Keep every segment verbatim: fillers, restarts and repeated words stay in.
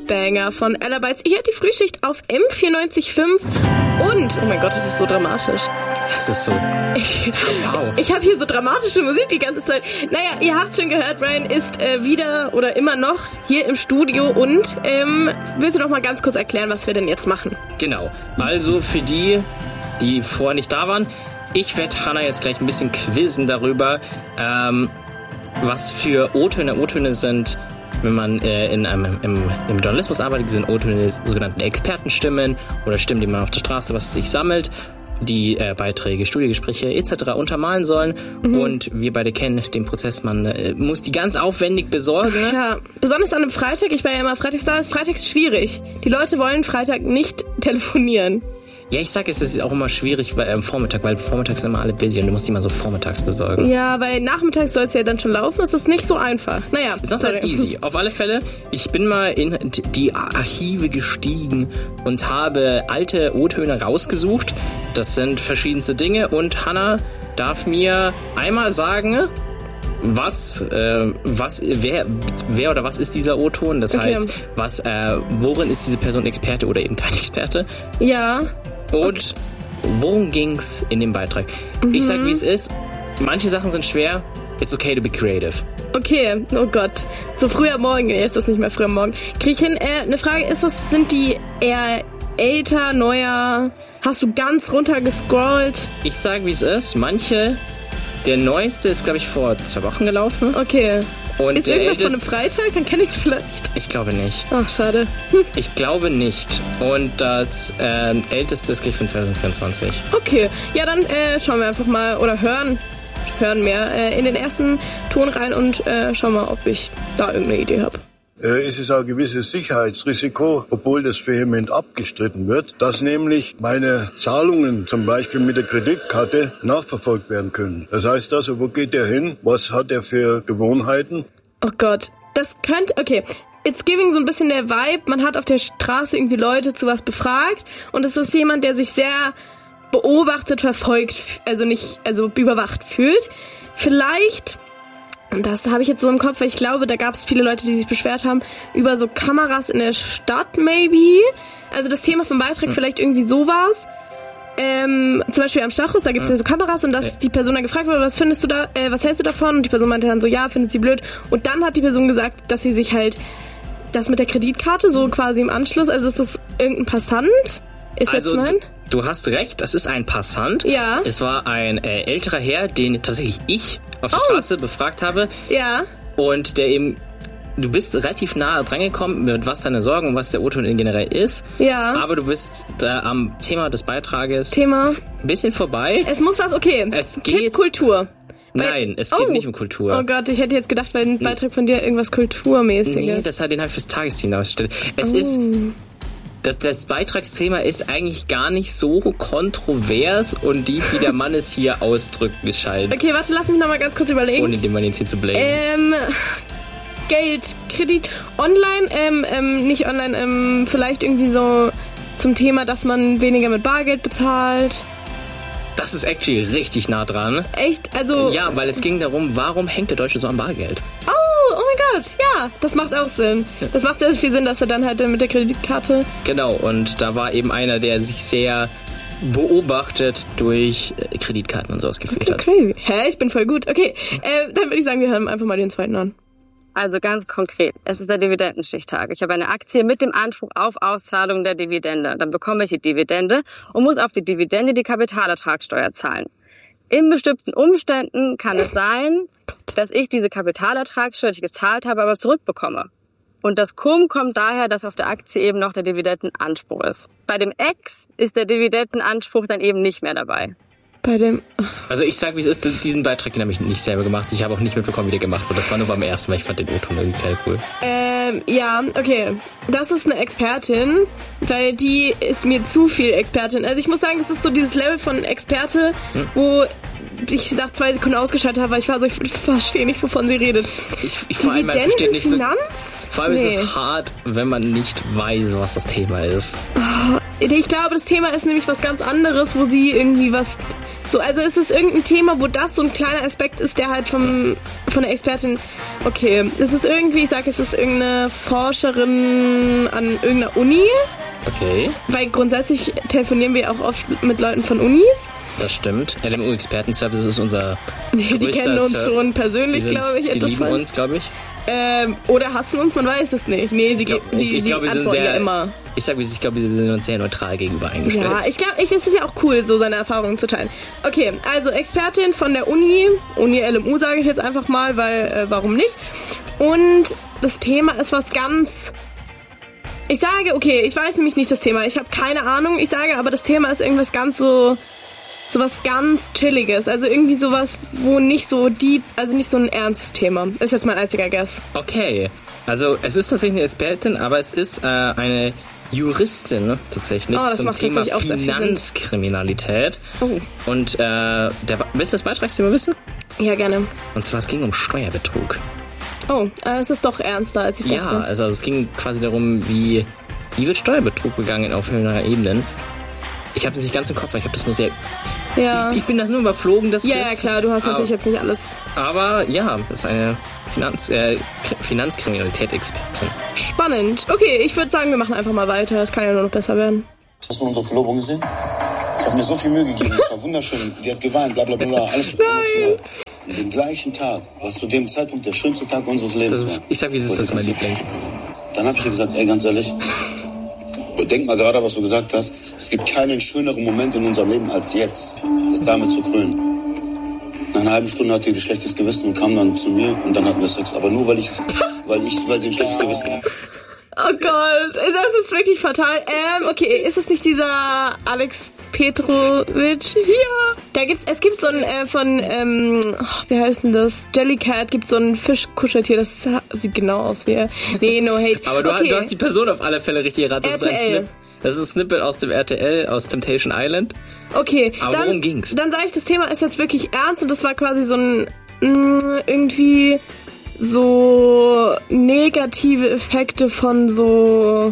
Banger von Alabytes. Ihr hört die Frühschicht auf M vierundneunzig Komma fünf und, oh mein Gott, das ist so dramatisch. Das ist so, wow. Ich habe hier so dramatische Musik die ganze Zeit. Naja, ihr habt schon gehört, Ryan ist äh, wieder oder immer noch hier im Studio und ähm, willst du noch mal ganz kurz erklären, was wir denn jetzt machen? Genau, also für die, die vorher nicht da waren, ich werde Hannah jetzt gleich ein bisschen quizzen darüber, ähm, was für O-Töne O-Töne sind, wenn man äh, in einem, im, im Journalismus arbeitet. Sind O-Töne sogenannten Expertenstimmen oder Stimmen, die man auf der Straße, was sich sammelt, die äh, Beiträge, Studiegespräche et cetera untermalen sollen. Mhm. Und wir beide kennen den Prozess, man äh, muss die ganz aufwendig besorgen. Ja, besonders an einem Freitag, ich war ja immer freitags da, ist freitags schwierig. Die Leute wollen Freitag nicht telefonieren. Ja, ich sag, es ist auch immer schwierig weil, am Vormittag, weil vormittags sind immer alle busy und du musst die mal so vormittags besorgen. Ja, weil nachmittags soll es ja dann schon laufen, das ist nicht so einfach. Naja. Ist not halt easy. Auf alle Fälle, ich bin mal in die Archive gestiegen und habe alte O-Töne rausgesucht. Das sind verschiedenste Dinge und Hannah darf mir einmal sagen, was, äh, was, wer, wer oder was ist dieser O-Ton? Das okay. heißt, was, äh, worin ist diese Person Experte oder eben kein Experte? Ja. Und okay. worum ging's in dem Beitrag? Mhm. Ich sag, wie es ist. Manche Sachen sind schwer. It's okay to be creative. Okay, oh Gott. So früh am Morgen, nee, ist das nicht mehr früh am Morgen. Krieg ich hin, äh, eine Frage, ist das, sind die eher älter, neuer? Hast du ganz runter gescrollt? Ich sag, wie es ist. Manche, der neueste ist, glaube ich, vor zwei Wochen gelaufen. Okay. Und ist irgendwas von einem Freitag? Dann kenne ich es vielleicht. Ich glaube nicht. Ach, schade. Hm. Ich glaube nicht. Und das ähm, älteste ist gleich von zwanzig vierundzwanzig. Okay. Ja, dann äh, schauen wir einfach mal oder hören, hören mehr äh, in den ersten Ton rein und äh, schauen mal, ob ich da irgendeine Idee habe. Es ist ein gewisses Sicherheitsrisiko, obwohl das vehement abgestritten wird, dass nämlich meine Zahlungen zum Beispiel mit der Kreditkarte nachverfolgt werden können. Das heißt also, wo geht der hin? Was hat er für Gewohnheiten? Oh Gott, das könnte, okay, it's giving so ein bisschen der Vibe, man hat auf der Straße irgendwie Leute zu was befragt und es ist jemand, der sich sehr beobachtet, verfolgt, also nicht, also überwacht fühlt. Vielleicht... Das habe ich jetzt so im Kopf, weil ich glaube, da gab es viele Leute, die sich beschwert haben über so Kameras in der Stadt, maybe. Also das Thema vom Beitrag hm. vielleicht irgendwie sowas. Ähm, zum Beispiel am Stachus, da gibt es ja so Kameras und dass die Person dann gefragt wurde, was findest du da, äh, was hältst du davon? Und die Person meinte dann so, ja, findet sie blöd. Und dann hat die Person gesagt, dass sie sich halt das mit der Kreditkarte so quasi im Anschluss, also ist das irgendein Passant? Ist also, jetzt mein? Du hast recht, das ist ein Passant. Ja. Es war ein äh, älterer Herr, den tatsächlich ich auf der oh. Straße befragt habe. Ja. Und der eben, du bist relativ nah dran gekommen, mit was deine Sorgen und was der O-Ton generell ist. Ja. Aber du bist da am Thema des Beitrages Thema. ein bisschen vorbei. Es muss was, okay. Es geht. Tipp Kultur. Nein, es oh. geht nicht um Kultur. Oh Gott, ich hätte jetzt gedacht, weil ein Beitrag von dir irgendwas Kulturmäßiges. Nee, das hat den halt fürs Tagesthema ausgestellt. Es oh. ist... Das, das Beitragsthema ist eigentlich gar nicht so kontrovers und deep, wie der Mann es hier ausdrückt, scheint. Okay, warte, lass mich nochmal ganz kurz überlegen. Ohne den Mann jetzt hier zu blamen. Ähm, Geld, Kredit, online, ähm, ähm, nicht online, ähm, vielleicht irgendwie so zum Thema, dass man weniger mit Bargeld bezahlt. Das ist actually richtig nah dran. Echt? Also... Ja, weil es ging darum, warum hängt der Deutsche so am Bargeld? Oh, oh mein Gott, ja, das macht auch Sinn. Das macht sehr viel Sinn, dass er dann halt mit der Kreditkarte... Genau, und da war eben einer, der sich sehr beobachtet durch Kreditkarten und sowas gefühlt okay, hat. Crazy. Hä, ich bin voll gut. Okay, äh, dann würde ich sagen, wir hören einfach mal den zweiten an. Also ganz konkret, es ist der Dividendenstichtag. Ich habe eine Aktie mit dem Anspruch auf Auszahlung der Dividende. Dann bekomme ich die Dividende und muss auf die Dividende die Kapitalertragssteuer zahlen. In bestimmten Umständen kann es sein, dass ich diese Kapitalertragssteuer, die ich gezahlt habe, aber zurückbekomme. Und das Cum kommt daher, dass auf der Aktie eben noch der Dividendenanspruch ist. Bei dem Ex ist der Dividendenanspruch dann eben nicht mehr dabei. Bei dem... Also ich sag, wie es ist, diesen Beitrag, den habe ich nicht selber gemacht. Ich habe auch nicht mitbekommen, wie der gemacht wurde. Das war nur beim ersten, weil ich fand den O-Ton irgendwie total cool. Ähm, ja, okay. Das ist eine Expertin, weil die ist mir zu viel Expertin. Also ich muss sagen, das ist so dieses Level von Experte, hm? wo ich nach zwei Sekunden ausgeschaltet habe, weil ich war so, ich verstehe nicht, wovon sie redet. Ich, ich vor allem, man versteht nicht so... Finanz? Vor allem nee. ist es hart, wenn man nicht weiß, was das Thema ist. Oh, ich glaube, das Thema ist nämlich was ganz anderes, wo sie irgendwie was... So, also ist es irgendein Thema, wo das so ein kleiner Aspekt ist, der halt vom, von der Expertin, okay, es ist irgendwie, ich sag, es ist irgendeine Forscherin an irgendeiner Uni. Okay. Weil grundsätzlich telefonieren wir auch oft mit Leuten von Unis. Das stimmt. L M U-Expertenservice ist unser Die, die kennen uns Ser- schon persönlich, glaube ich. Die lieben uns, glaube ich. Ähm, oder hassen uns, man weiß es nicht. Nee, sie, Ich, glaub, sie, ich, ich sie glaube, wir sind antworten sehr, ja immer. Ich sag, ich glaube, wir sind uns sehr neutral gegenüber eingestellt. Ja, ich glaube, ich, es ist ja auch cool, so seine Erfahrungen zu teilen. Okay, also Expertin von der Uni, Uni L M U sage ich jetzt einfach mal, weil, äh, warum nicht? Und das Thema ist was ganz... Ich sage, okay, ich weiß nämlich nicht das Thema, ich habe keine Ahnung, ich sage aber, das Thema ist irgendwas ganz so... sowas ganz Chilliges, also irgendwie sowas, wo nicht so deep, also nicht so ein ernstes Thema. Ist jetzt mein einziger Guess. Okay, also es ist tatsächlich eine Expertin, aber es ist äh, eine Juristin ne, tatsächlich Oh, das zum macht Thema tatsächlich auch sehr viel Sinn. Finanzkriminalität. Oh. Und äh, der, willst du das Beitragsthema wissen? Ja, gerne. Und zwar, es ging um Steuerbetrug. Oh, äh, es ist doch ernster, als ich dachte. Ja, also es ging quasi darum, wie, wie wird Steuerbetrug begangen auf mehreren Ebenen. Ich habe das nicht ganz im Kopf, weil ich habe das nur sehr... Ja. Ich, ich bin das nur überflogen, das Ja, Skript. ja, klar, du hast natürlich aber, jetzt nicht alles... Aber ja, das ist eine Finanz, äh, Finanzkriminalität-Expertin. Spannend. Okay, ich würde sagen, wir machen einfach mal weiter. Es kann ja nur noch besser werden. Hast du unsere Verlobung gesehen? Ich habe mir so viel Mühe gegeben, es war wunderschön. Die hat geweint, bla bla bla, alles emotional. Und den gleichen Tag, was zu dem Zeitpunkt der schönste Tag unseres Lebens Das ist, war. ich sag, wie es ist, das ist mein Liebling. Dann habe ich ihr gesagt, ey, ganz ehrlich, denk mal gerade, was du gesagt hast. Es gibt keinen schöneren Moment in unserem Leben als jetzt, das damit zu krönen. Nach einer halben Stunde hatte die schlechtes Gewissen und kam dann zu mir und dann hatten wir Sex. Aber nur, weil ich, weil ich, weil sie ein schlechtes Gewissen hat. Oh Gott, das ist wirklich fatal. Ähm, okay, ist es nicht dieser Alex Petrovic? Ja. Da gibt's, es gibt so ein, äh, von, ähm, oh, wie heißt denn das? Jellycat gibt so ein Fischkuscheltier, das sieht genau aus wie er. Nee, no hate. Aber du, okay. du hast die Person auf alle Fälle richtig erraten. Das ist ein R T L. Snip, das ist ein Snippet aus dem R T L, aus Temptation Island. Okay, Aber dann, worum ging's? Dann sage ich, das Thema ist jetzt wirklich ernst und das war quasi so ein, mh, irgendwie so negative Effekte von so,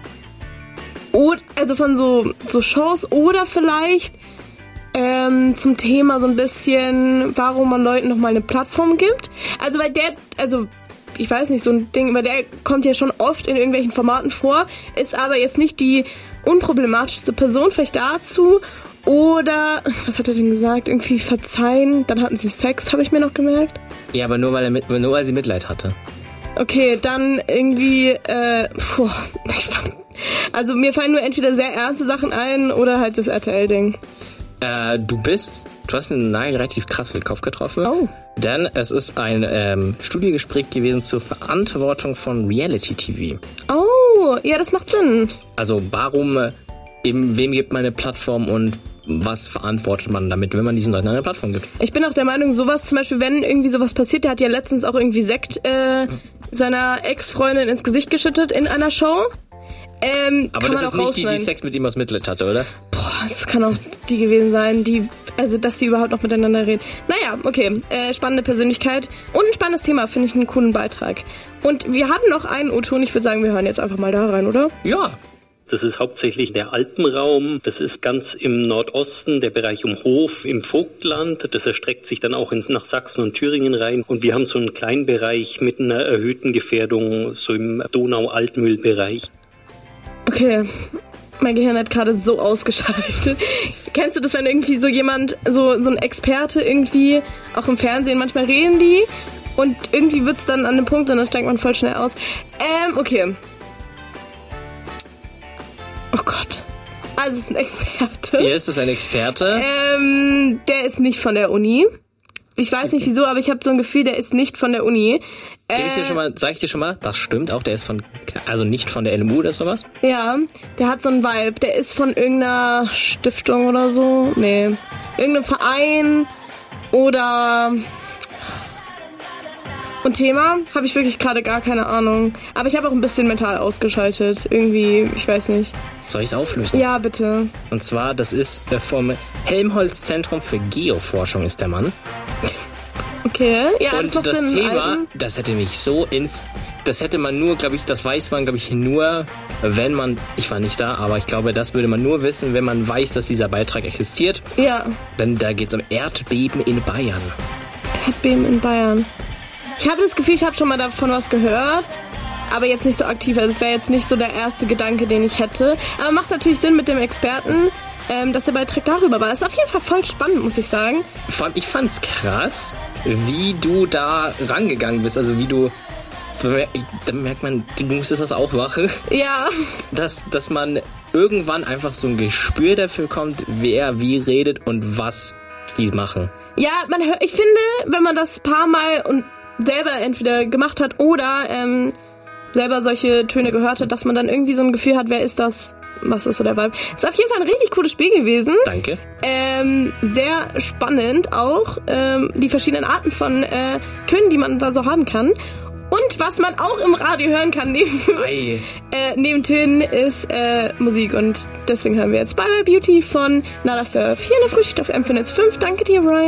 also von so, so Shows oder vielleicht ähm, zum Thema so ein bisschen, warum man Leuten nochmal eine Plattform gibt. Also weil der, also ich weiß nicht, so ein Ding, weil der kommt ja schon oft in irgendwelchen Formaten vor, ist aber jetzt nicht die unproblematischste Person, vielleicht dazu. Oder, was hat er denn gesagt? Irgendwie verzeihen, dann hatten sie Sex, habe ich mir noch gemerkt. Ja, aber nur weil, er mit, nur weil sie Mitleid hatte. Okay, dann irgendwie, äh, puh, ich, also mir fallen nur entweder sehr ernste Sachen ein oder halt das R T L-Ding. Äh, du bist, du hast einen Nagel relativ krass für den Kopf getroffen. Oh. Denn es ist ein ähm, Studiegespräch gewesen zur Verantwortung von Reality-T V. Oh, ja, das macht Sinn. Also warum, äh, eben, wem gibt man eine Plattform und was verantwortet man damit, wenn man diesen Leuten eine Plattform gibt? Ich bin auch der Meinung, sowas zum Beispiel, wenn irgendwie sowas passiert, der hat ja letztens auch irgendwie Sekt äh, seiner Ex-Freundin ins Gesicht geschüttet in einer Show. Ähm, Aber kann das man ist auch nicht die, die rausschneiden. Sex mit ihm aus Mitleid hatte, oder? Boah, das kann auch die gewesen sein, die, also dass die überhaupt noch miteinander reden. Naja, okay, äh, spannende Persönlichkeit und ein spannendes Thema, finde ich einen coolen Beitrag. Und wir haben noch einen O-Ton, ich würde sagen, wir hören jetzt einfach mal da rein, oder? Ja. Das ist hauptsächlich der Alpenraum, das ist ganz im Nordosten, der Bereich um Hof im Vogtland, das erstreckt sich dann auch ins, nach Sachsen und Thüringen rein und wir haben so einen kleinen Bereich mit einer erhöhten Gefährdung, so im Donau-Altmühl-Bereich. Okay, mein Gehirn hat gerade so ausgeschaltet. Kennst du das, wenn irgendwie so jemand, so, so ein Experte irgendwie, auch im Fernsehen, manchmal reden die und irgendwie wird's dann an einem Punkt und dann steigt man voll schnell aus. Ähm, okay. Oh Gott. Also es ist ein Experte. Hier ist es ein Experte. Ähm, der ist nicht von der Uni. Ich weiß nicht wieso, aber ich habe so ein Gefühl, der ist nicht von der Uni. Gib Äh, ich dir schon mal, sag ich dir schon mal, das stimmt auch, der ist von, also nicht von der L M U oder sowas? Ja, der hat so einen Vibe. Der ist von irgendeiner Stiftung oder so. Nee. Irgendeinem Verein oder... Und Thema habe ich wirklich gerade gar keine Ahnung. Aber ich habe auch ein bisschen mental ausgeschaltet. Irgendwie, ich weiß nicht. Soll ich es auflösen? Ja, bitte. Und zwar, das ist äh, vom Helmholtz-Zentrum für Geoforschung ist der Mann. Okay, ja, das Und macht das Sinn. Thema, Alben. das hätte mich so ins das hätte man nur, glaube ich, das weiß man, glaube ich, nur, wenn man, ich war nicht da, aber ich glaube, das würde man nur wissen, wenn man weiß, dass dieser Beitrag existiert. Ja. Denn da geht es um Erdbeben in Bayern. Erdbeben in Bayern. Ich habe das Gefühl, ich habe schon mal davon was gehört, aber jetzt nicht so aktiv. Also es wäre jetzt nicht so der erste Gedanke, den ich hätte. Aber macht natürlich Sinn mit dem Experten, ähm, dass der Beitrag darüber war. Das ist auf jeden Fall voll spannend, muss ich sagen. Vor allem, ich fand's krass, wie du da rangegangen bist. Also wie du, da merkt man, du musstest das auch machen. Ja. Dass, dass man irgendwann einfach so ein Gespür dafür kommt, wer wie redet und was die machen. Ja, man hört, ich finde, wenn man das paar Mal und selber entweder gemacht hat oder ähm, selber solche Töne gehört hat, dass man dann irgendwie so ein Gefühl hat, wer ist das, was ist so der Vibe. Ist auf jeden Fall ein richtig cooles Spiel gewesen. Danke. Ähm, sehr spannend auch, ähm, die verschiedenen Arten von äh, Tönen, die man da so haben kann. Und was man auch im Radio hören kann neben, äh, neben Tönen ist äh, Musik. Und deswegen hören wir jetzt Bye Bye Beauty von Nada Surf hier in der Frühschicht auf M fünf null fünf. Danke dir, Ryan.